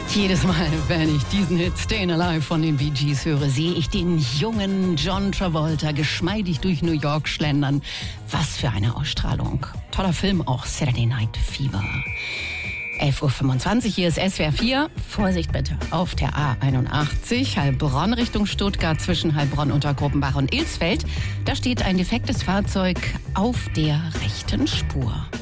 Jedes Mal, wenn ich diesen Hit Stayin' Alive von den Bee Gees höre, sehe ich den jungen John Travolta geschmeidig durch New York schlendern. Was für eine Ausstrahlung. Toller Film auch, Saturday Night Fever. 11.25 Uhr, hier ist SWR 4. Vorsicht bitte, auf der A81, Heilbronn Richtung Stuttgart zwischen Heilbronn, Untergruppenbach und Ilsfeld. Da steht ein defektes Fahrzeug auf der rechten Spur.